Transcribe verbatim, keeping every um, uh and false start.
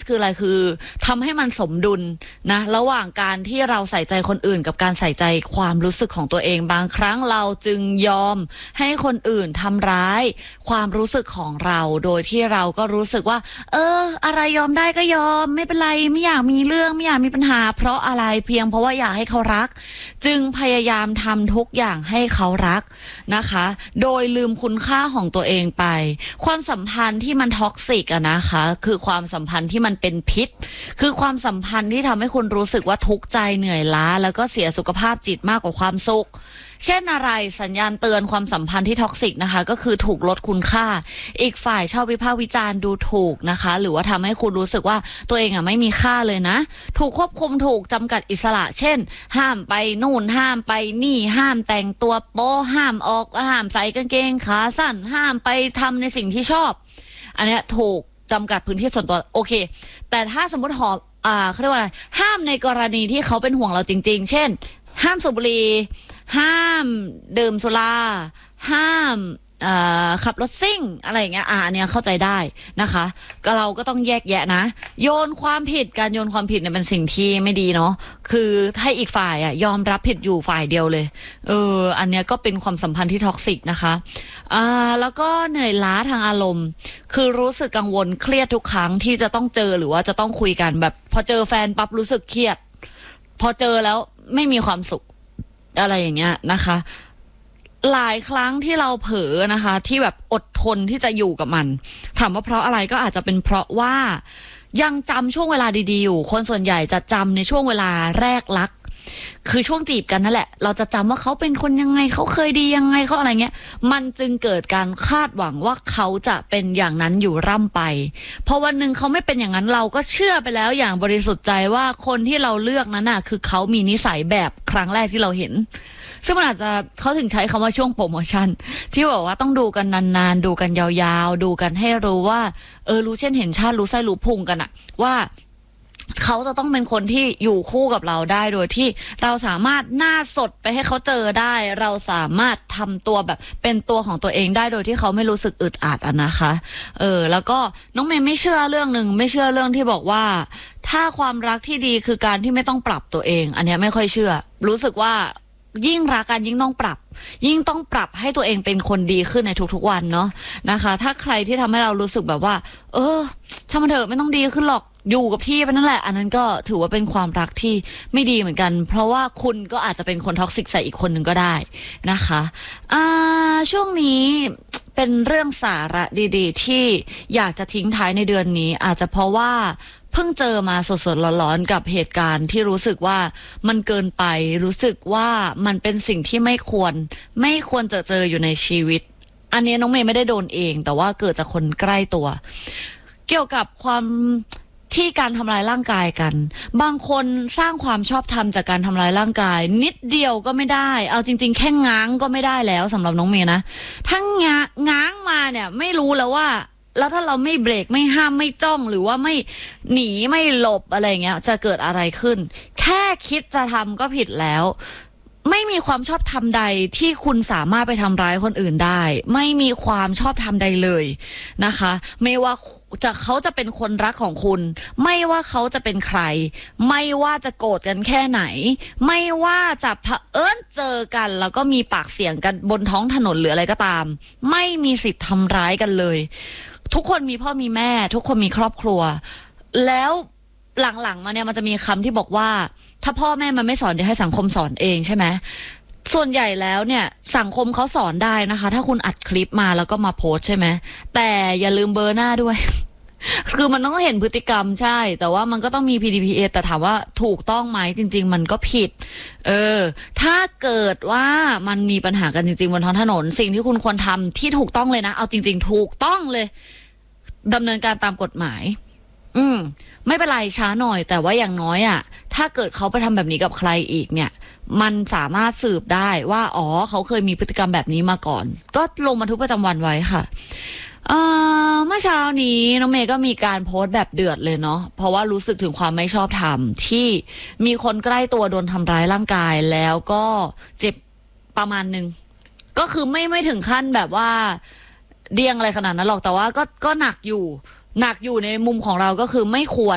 คืออะไรคือทำให้มันสมดุลนะระหว่างการที่เราใส่ใจคนอื่นกับการใส่ใจความรู้สึกของตัวเองบางครั้งเราจึงยอมให้คนอื่นทำร้ายความรู้สึกของเราโดยที่เราก็รู้สึกว่าเอออะไรยอมได้ก็ยอมไม่เป็นไรไม่อยากมีเรื่องไม่อยากมีปัญหาเพราะอะไรเพียงเพราะว่าอยากให้เขารักจึงพยายามทำทุกอย่างให้เขารักนะคะโดยลืมคุณค่าของตัวเองไปความสัมพันธ์ที่มันท็อกซิกอะนะคะคือความสัมพันธ์ที่มันเป็นพิษคือความสัมพันธ์ที่ทำให้คุณรู้สึกว่าทุกข์ใจเหนื่อยล้าแล้วก็เสียสุขภาพจิตมากกว่าความสุขเช่นอะไรสัญญาณเตือนความสัมพันธ์ที่ท็อกซิกนะคะก็คือถูกลดคุณค่าอีกฝ่ายชอบวิพากษ์วิจารณ์ดูถูกนะคะหรือว่าทำให้คุณรู้สึกว่าตัวเองอ่ะไม่มีค่าเลยนะถูกควบคุมถูกจำกัดอิสระเช่นห้ามไปนู่นห้ามไปนี่ห้ามแต่งตัวโป๊ห้ามออกห้ามใส่กางเกงขาสั้นห้ามไปทำในสิ่งที่ชอบอันเนี้ยถูกจำกัดพื้นที่ส่วนตัวโอเคแต่ถ้าสมมติหออ่าเขาเรียกว่าอะไรห้ามในกรณีที่เขาเป็นห่วงเราจริงๆเช่นห้ามสูบบุหรี่ห้ามดื่มสุราห้ามขับรถซิ่งอะไรอย่างเงี้ยอ่าเนี่ยเข้าใจได้นะคะก็เราก็ต้องแยกแยะนะโยนความผิดการโยนความผิดเนี่ยเป็นสิ่งที่ไม่ดีเนาะคือให้อีกฝ่ายอ่ะยอมรับผิดอยู่ฝ่ายเดียวเลยเอออันเนี้ยก็เป็นความสัมพันธ์ที่ท็อกซิกนะคะอ่าแล้วก็เหนื่อยล้าทางอารมณ์คือรู้สึกกังวลเครียดทุกครั้งที่จะต้องเจอหรือว่าจะต้องคุยกันแบบพอเจอแฟนปั๊บรู้สึกเครียดพอเจอแล้วไม่มีความสุขอะไรอย่างเงี้ยนะคะหลายครั้งที่เราเผลอนะคะที่แบบอดทนที่จะอยู่กับมันถามว่าเพราะอะไรก็อาจจะเป็นเพราะว่ายังจำช่วงเวลาดีๆอยู่คนส่วนใหญ่จะจำในช่วงเวลาแรกรักคือช่วงจีบกันนั่นแหละเราจะจำว่าเขาเป็นคนยังไงเขาเคยดียังไงเขาอะไรเงี้ยมันจึงเกิดการคาดหวังว่าเขาจะเป็นอย่างนั้นอยู่ร่ำไปพอวันหนึ่งเขาไม่เป็นอย่างนั้นเราก็เชื่อไปแล้วอย่างบริสุทธิ์ใจว่าคนที่เราเลือกนั้นน่ะคือเขามีนิสัยแบบครั้งแรกที่เราเห็นซึ่งมันอาจจะเขาถึงใช้คำว่าช่วงโปรโมชั่นที่บอกว่าต้องดูกันนานๆดูกันยาวๆดูกันให้รู้ว่าเออรู้เช่นเห็นชาติรู้ไส้รู้พุงกันอะว่าเขาจะต้องเป็นคนที่อยู่คู่กับเราได้โดยที่เราสามารถหน้าสดไปให้เขาเจอได้เราสามารถทำตัวแบบเป็นตัวของตัวเองได้โดยที่เขาไม่รู้สึกอึดอัดอะนะคะเออแล้วก็น้องเมย์ไม่เชื่อเรื่องหนึ่งไม่เชื่อเรื่องที่บอกว่าถ้าความรักที่ดีคือการที่ไม่ต้องปรับตัวเองอันนี้ไม่ค่อยเชื่อรู้สึกว่ายิ่งรักกันยิ่งต้องปรับยิ่งต้องปรับให้ตัวเองเป็นคนดีขึ้นในทุกๆวันเนาะนะคะถ้าใครที่ทำให้เรารู้สึกแบบว่าเออช่างมันเถอะไม่ต้องดีขึ้นหรอกอยู่กับที่ไปนั่นแหละอันนั้นก็ถือว่าเป็นความรักที่ไม่ดีเหมือนกันเพราะว่าคุณก็อาจจะเป็นคนท็อกซิกใส่อีกคนหนึ่งก็ได้นะคะอ่าช่วงนี้เป็นเรื่องสาระดีๆที่อยากจะทิ้งท้ายในเดือนนี้อาจจะเพราะว่าเพิ่งเจอมาสดๆร้อนๆกับเหตุการณ์ที่รู้สึกว่ามันเกินไปรู้สึกว่ามันเป็นสิ่งที่ไม่ควรไม่ควรจะเจออยู่ในชีวิตอันนี้น้องเมย์ไม่ได้โดนเองแต่ว่าเกิดจากคนใกล้ตัวเกี่ยวกับความที่การทำลายร่างกายกันบางคนสร้างความชอบธรรมจากการทำลายร่างกายนิดเดียวก็ไม่ได้เอาจริงๆแค่ง้างก็ไม่ได้แล้วสำหรับน้องเมย์นะทั้งง้างง้างมาเนี่ยไม่รู้แล้วว่าแล้วถ้าเราไม่เบรกไม่ห้ามไม่จ้องหรือว่าไม่หนีไม่หลบอะไรเงี้ยจะเกิดอะไรขึ้นแค่คิดจะทำก็ผิดแล้วไม่มีความชอบธรรมใดที่คุณสามารถไปทำร้ายคนอื่นได้ไม่มีความชอบธรรมใดเลยนะคะไม่ว่าจะเขาจะเป็นคนรักของคุณไม่ว่าเขาจะเป็นใครไม่ว่าจะโกรธกันแค่ไหนไม่ว่าจะเผอิญเจอกันแล้วก็มีปากเสียงกันบนท้องถนนหรืออะไรก็ตามไม่มีสิทธิ์ทำร้ายกันเลยทุกคนมีพ่อมีแม่ทุกคนมีครอบครัวแล้วหลังๆมาเนี่ยมันจะมีคำที่บอกว่าถ้าพ่อแม่มันไม่สอนเดี๋ยวให้สังคมสอนเองใช่ไหมส่วนใหญ่แล้วเนี่ยสังคมเขาสอนได้นะคะถ้าคุณอัดคลิปมาแล้วก็มาโพสใช่ไหมแต่อย่าลืมเบอร์หน้าด้วย คือมันต้องเห็นพฤติกรรมใช่แต่ว่ามันก็ต้องมี พี ดี พี เอ แต่ถามว่าถูกต้องไหมจริงๆมันก็ผิดเออถ้าเกิดว่ามันมีปัญหากันจริงๆบนท้องถนนสิ่งที่คุณควรทำที่ถูกต้องเลยนะเอาจริงๆถูกต้องเลยดำเนินการตามกฎหมายอืมไม่เป็นไรช้าหน่อยแต่ว่าอย่างน้อยอ่ะถ้าเกิดเขาไปทำแบบนี้กับใครอีกเนี่ยมันสามารถสืบได้ว่าอ๋อเขาเคยมีพฤติกรรมแบบนี้มาก่อนก็ลงบันทึกประจำวันไว้ค่ะเอ่อเมื่อเช้านี้น้องเมย์ก็มีการโพสต์แบบเดือดเลยเนาะเพราะว่ารู้สึกถึงความไม่ชอบธรรมที่มีคนใกล้ตัวโดนทำร้ายร่างกายแล้วก็เจ็บประมาณนึงก็คือไม่ไม่ถึงขั้นแบบว่าเดี้ยงอะไรขนาดนั้นหรอกแต่ว่าก็ก็หนักอยู่หนักอยู่ในมุมของเราก็คือไม่ควร